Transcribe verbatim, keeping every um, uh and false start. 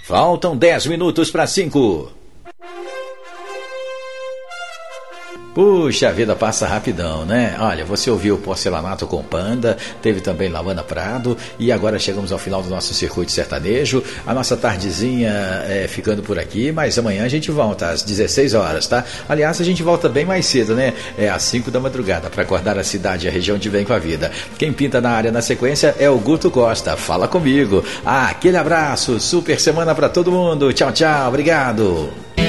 Faltam dez minutos para cinco. Puxa, a vida passa rapidão, né? Olha, você ouviu Porcelanato com Panda, teve também Lawana Prado e agora chegamos ao final do nosso circuito sertanejo. A nossa tardezinha é ficando por aqui, mas amanhã a gente volta às dezesseis horas, tá? Aliás, a gente volta bem mais cedo, né? É às cinco da madrugada para acordar a cidade e a região de Bem com a Vida. Quem pinta na área na sequência é o Guto Costa. Fala comigo. Ah, aquele abraço, super semana para todo mundo. Tchau, tchau, obrigado.